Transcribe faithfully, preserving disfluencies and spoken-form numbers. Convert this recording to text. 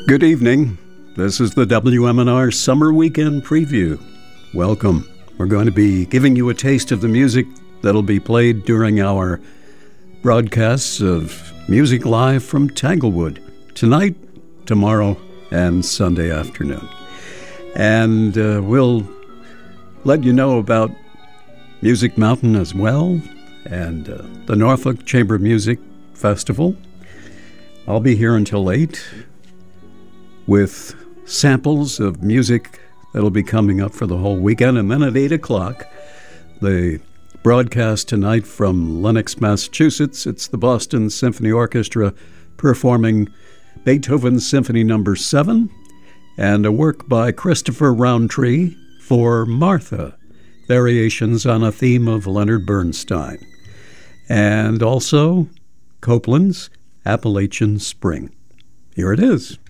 Good evening. This is the W M N R Summer Weekend Preview. Welcome. We're going to be giving you a taste of the music that'll be played during our broadcasts of Music Live from Tanglewood tonight, tomorrow, and Sunday afternoon. And uh, we'll let you know about Music Mountain as well, and uh, the Norfolk Chamber Music Festival. I'll be here until eight with samples of music that'll be coming up for the whole weekend. And then at eight o'clock, the broadcast tonight from Lenox, Massachusetts. It's the Boston Symphony Orchestra performing Beethoven's Symphony Number seven and a work by Christopher Roundtree for Martha, variations on a theme of Leonard Bernstein. And also Copland's Appalachian Spring. Here it is.